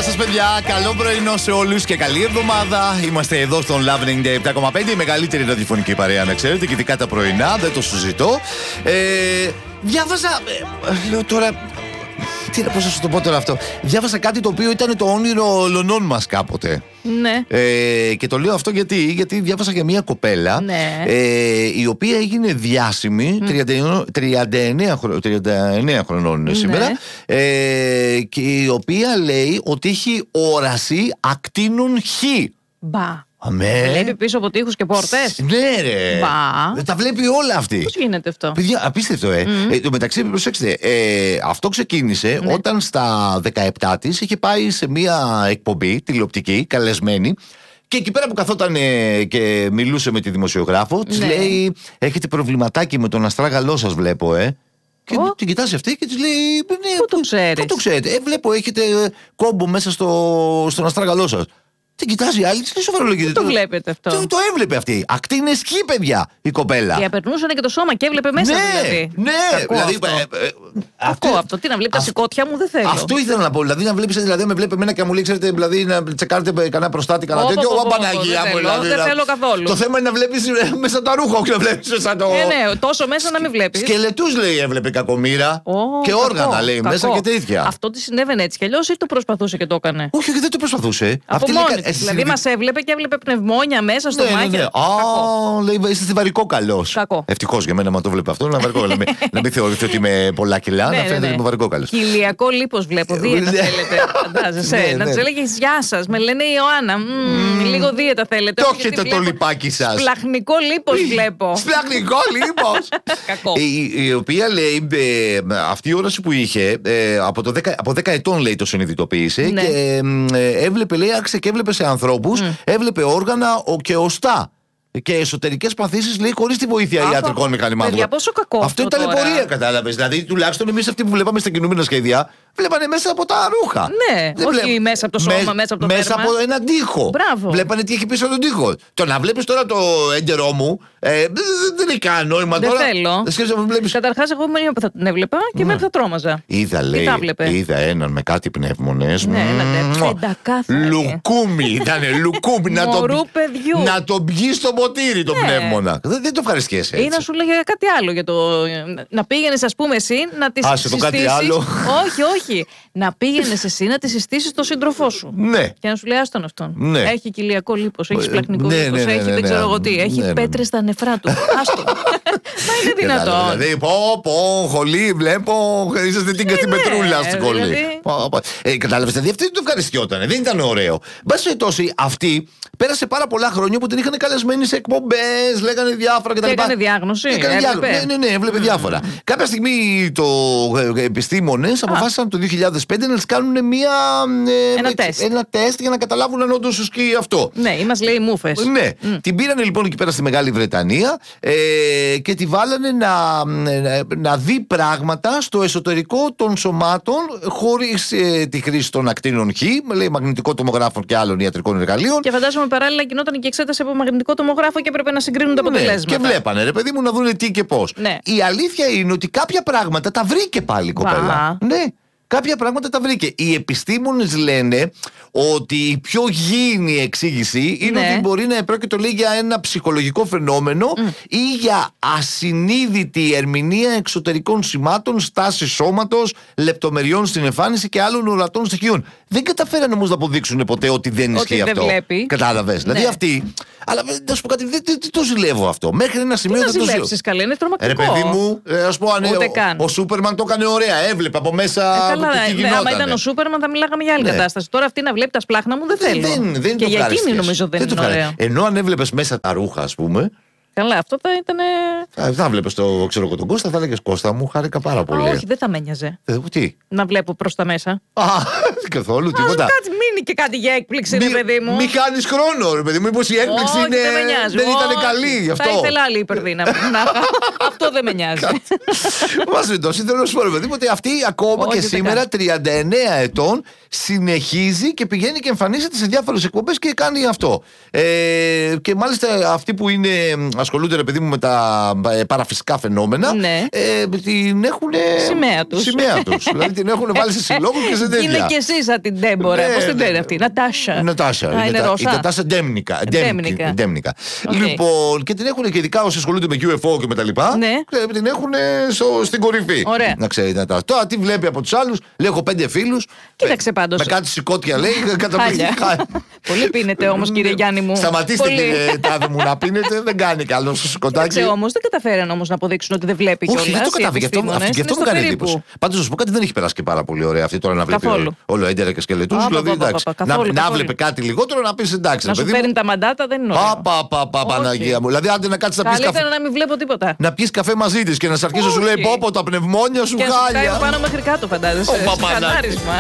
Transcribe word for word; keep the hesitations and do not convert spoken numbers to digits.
σας παιδιά, καλό πρωινό σε όλους και καλή εβδομάδα. Είμαστε εδώ στον Love ενενήντα επτά κόμμα πέντε, η μεγαλύτερη ραδιοφωνική παρέα να ξέρετε, και ειδικά τα πρωινά, δεν το συζητώ. ε, Διάβασα, ε, λέω τώρα, τι, πώς θα σου το πω τώρα αυτό. Διάβασα κάτι το οποίο ήταν το όνειρο ολονών μας κάποτε. Ναι. Ε, και το λέω αυτό γιατί, γιατί διάβασα για μια κοπέλα, ναι. ε, η οποία έγινε διάσημη, mm. τριάντα εννέα χρονών είναι σήμερα, ναι. ε, και η οποία λέει ότι έχει όραση ακτίνων Χ. Μπα. Αμέ. Βλέπει πίσω από τοίχους και πόρτες. Ναι, ρε. Μπα. Τα βλέπει όλα αυτή. Πώς γίνεται αυτό? Παιδιά, απίστευτο, ε. Mm. ε το μεταξύ, προσέξτε, ε, αυτό ξεκίνησε ναι. όταν στα δεκαεπτά της είχε πάει σε μια εκπομπή τηλεοπτική, καλεσμένη. Και εκεί πέρα που καθόταν ε, και μιλούσε με τη δημοσιογράφο, της ναι. λέει: έχετε προβληματάκι με τον αστράγαλό σας, βλέπω, ε. Και oh. την κοιτάζει αυτή και της λέει: ναι, πού το ξέρεις? Πού το ξέρετε? Ε, βλέπω, έχετε κόμπο μέσα στο, στον αστράγαλό σας. Την κοιτάζει η άλλη, τι σοβαρολογείται. Το βλέπετε αυτό? Το, το έβλεπε αυτή. Ακτίνες Χ, παιδιά, η κοπέλα. Και απερνούσαν και το σώμα και έβλεπε μέσα, ναι, δηλαδή. Ναι, κακό δηλαδή. Αυτό. Ε, ε, κακό αυτό. αυτό. Τι να βλέπει τα σηκώτια μου, δεν θέλω. Αυτό ήθελα να πω. Δηλαδή να βλέπει, δηλαδή με βλέπει εμένα και μου λέει, ξέρετε, δηλαδή να τσεκάρετε κανένα προστάτη, κανένα τέτοιο. Ω, Παναγία μου, δηλαδή. Δεν θέλω καθόλου. Το θέμα είναι να βλέπει μέσα τα ρούχα, όχι να βλέπει μέσα το. Ναι, ναι, τόσο μέσα να μην βλέπει. Σκελετούς λέει έβλεπε κακομοίρα. Και όργανα λέει μέσα και τέτοια. Αυτό τη συνέβαινε έτσι κι αλλιώ ή το προσπαθούσε και το έκανε? Όχι, όχι, δεν το προσπαθούσε. Δηλαδή μα έβλεπε και έβλεπε πνευμόνια μέσα στο μάτι. Α, λέει, είστε βαρικό καλός. Κακό. Ευτυχώς για μένα, μα το βλέπω αυτό, είναι βαρικό καλό. Να μην θεωρείτε ότι είμαι πολλά κιλά, να φαίνεται ότι είμαι βαρικό καλός. Κοιλιακό λίπος βλέπω, δίαιτα θέλετε. Φαντάζεσαι. Να του έλεγε γεια σας, με λένε Ιωάννα. Λίγο δίαιτα θέλετε. Το έχετε το λιπάκι σας. Σπλαχνικό λίπος βλέπω. Σπλαχνικό λίπος. Κακό. Η οποία λέει, αυτή η όραση που είχε, από δέκα ετών λέει το συνειδητοποίησε και έβλεπε, λέει, άρχισε και έβλεπε σε ανθρώπους. Έβλεπε όργανα και οστά και εσωτερικές παθήσεις, λέει, χωρίς τη βοήθεια Α, ιατρικών μηχανημάτων. Παιδιά, πόσο κακό αυτό ήταν πορεία, κατάλαβες. Δηλαδή, τουλάχιστον εμείς αυτοί που βλέπαμε στα κινούμενα σχέδια, βλέπανε μέσα από τα ρούχα. Ναι, δεν όχι βλέ... μέσα από το σώμα, με... μέσα από το μέσα δέρμα. από έναν τοίχο. Μπράβο. Βλέπανε τι έχει πίσω από τον τοίχο. Το να βλέπεις τώρα το έντερό μου, ε, δεν έχει κανένα νόημα δεν τώρα. Θέλω. Βλέπεις... Καταρχάς, εγώ θα την έβλεπα και μετά θα τρόμαζα. Είδα, λέει, είδα έναν με κάτι πνεύμονες. Ναι, ένα λουκούμι ήταν, λουκούμι. Να τον πιει στο ποτήρι το πνεύμονα. Δεν το ευχαριστιέσαι έτσι. Ή να σου λέγε κάτι άλλο για το. Να πήγαινες, ας πούμε, εσύ να τη συστήσεις. Άσε το κάτι άλλο. Όχι, όχι. Να πήγαινες εσύ να τη συστήσεις τον σύντροφό σου. Ναι. Και να σου λέει άστον αυτόν. Ναι. Έχει κοιλιακό λίπος, έχει σπλαχνικό ναι, λίπος, ναι, ναι, έχει ναι, δεν ξέρω εγώ τι. ναι, Έχει ναι, πέτρες στα νεφρά του. Άστον. Μα είναι δυνατόν. Δηλαδή, πω, πω, χολή, βλέπω. Είσαστε την καθημετρούλα στην κολλή. Κατάλαβες, δηλαδή αυτή δεν το ευχαριστιόταν. Δεν ήταν ωραίο. Μπας περιπτώσει, αυτή πέρασε πάρα πολλά χρόνια που την είχαν καλεσμένη σε εκπομπές, λέγανε διάφορα κτλ. Και έκανε διάγνωση. Έκανε διάγνωση. Ναι, ναι, ναι, έβλεπε διάφορα. Κάποια στιγμή το επιστήμονες αποφάσισαν το δύο χιλιάδες πέντε να τις κάνουν μια, ένα, τεστ. ένα τεστ για να καταλάβουν αν όντως ισχύει αυτό. Ναι, ή μας λέει μούφες. Ναι. Mm. Την πήρανε λοιπόν εκεί πέρα στη Μεγάλη Βρετανία ε, και τη βάλανε να, να δει πράγματα στο εσωτερικό των σωμάτων χωρίς ε, τη χρήση των ακτίνων Χ, λέει μαγνητικό τομογράφων και άλλων ιατρικών εργαλείων. Και φαντάζομαι παράλληλα γινόταν και εξέταση από μαγνητικό τομογράφο και έπρεπε να συγκρίνουν τα αποτελέσματα. Ναι, και βλέπανε, ρε παιδί μου, να δουν τι και πώς. Ναι. Η αλήθεια είναι ότι κάποια πράγματα τα βρήκε πάλι η κοπέλα. Ναι. Κάποια πράγματα τα βρήκε. Οι επιστήμονες λένε ότι η πιο γήινη εξήγηση είναι ναι. ότι μπορεί να επρόκειτο λέει για ένα ψυχολογικό φαινόμενο mm. ή για ασυνείδητη ερμηνεία εξωτερικών σημάτων, στάση σώματος, λεπτομεριών στην εμφάνιση και άλλων ορατών στοιχείων. Δεν καταφέραν όμως να αποδείξουν ποτέ ότι δεν ισχύει ότι αυτό. Δεν βλέπει. Κατάλαβες. Ναι. Δηλαδή αυτή. Αλλά να σου πω κάτι, δεν το ζηλεύω αυτό. Μέχρι ένα σημείο δεν το ζηλεύω. Καλά, είναι τρομακτικό. Ρε παιδί μου, ας πω, αν ο, ο Σούπερμαν το έκανε ωραία. Έβλεπε από μέσα. Ε, καλά, ναι, άμα ήταν ο Σούπερμαν θα μιλάγαμε για άλλη ναι. κατάσταση. Τώρα αυτή να βλέπει τα σπλάχνα μου δεν θέλω. Δεν, δεν και για εκείνη νομίζω δεν, δεν είναι ωραίο. Ενώ αν έβλεπες μέσα τα ρούχα, ας πούμε. Καλά, αυτό θα ήταν. Θα, θα βλέπεις το ξέρω εγώ τον Κώστα, θα έλεγες Κώστα μου, χάρηκα πάρα πολύ. Α, όχι, δεν θα με νοιάζε. Ε, τι? Να βλέπω προς τα μέσα. Α, καθόλου, τίποτα. Κάτι κάνει και κάτι για έκπληξη, ρε παιδί μου. Μη χάνει χρόνο, ρε παιδί μου. Μήπως η έκπληξη είναι... δεν, δεν ήταν καλή γι' αυτό. Θα ήθελα άλλη υπερδύναμη. Αυτό δεν με νοιάζει. Μα ρωτώσει, θέλω να σου πω, ρε παιδί μου, ότι αυτή ακόμα και σήμερα, τριάντα εννέα ετών, συνεχίζει και πηγαίνει και εμφανίζεται σε διάφορες εκπομπές και κάνει αυτό. Ε, και μάλιστα αυτοί που είναι, ασχολούνται, ρε παιδί μου, με τα ε, παραφυσικά φαινόμενα, ναι. ε, την έχουν. Σημαία τους. Σημαία τους. Δηλαδή την έχουν βάλει σε συλλόγους και σε τέτοια. Είναι και εσείς σαν την Ντέμπορα. Πώς την λένε αυτή, Νατάσα. Νατάσα. Είναι Ρώσα. Η Νατάσα Ντέμνικα. Ντέμνικα. Λοιπόν, και την έχουν και ειδικά όσοι ασχολούνται με γιου εφ ο και με τα λοιπά. Ναι. Την έχουν στην κορυφή. Ωραία. Να ξέρετε. Τώρα τι βλέπει από τους άλλους, λέει: έχω πέντε φίλους. Κοίταξε πάντως. Με κάτι σηκώτια λέει. Καταπληκτικά. Πολύ πίνετε όμως, κύριε Γιάννη μου. Σταματήστε, κύριε τάδε μου, να πίνετε. Δεν κάνει καλό στο σηκωτάκι. Κοίταξε όμως, δεν καταφέραν όμως να αποδείξουν ότι δεν βλέπει κιόλας. Όχι, δεν το κατάφυγε. Γι' αυτό μου κάνει εντύπωση. Πάντως να σου πω κάτι, δεν έχει περάσει και πάρα πολύ ωραία αυτή τώρα να βλέπει όλο έντερα και σκελετούς. Δηλαδή εντάξει. Να βλέπει κάτι λιγότερο να πει εντάξει. Να σου παίρνει τα μαντάτα δεν είναι ωραίο. Πα, πα, πα, Παναγία μου. Δηλαδή άντε να κάτσει να πει καφέ. Καλύτερα να μην βλέπω τίποτα. Να πιει καφέ μαζί τη και να σε αρχίσει να σου λέει: πω, πω, τα πνευμόνια σου χάλια. Και σου πάνω μέχρι κάτω, φαντάζεσαι.